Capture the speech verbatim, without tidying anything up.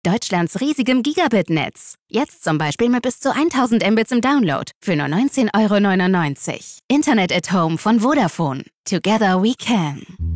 Deutschlands riesigem Gigabit-Netz. Jetzt zum Beispiel mit bis zu tausend Mbits im Download für nur neunzehn Euro neunundneunzig. Internet at Home von Vodafone. Together we can.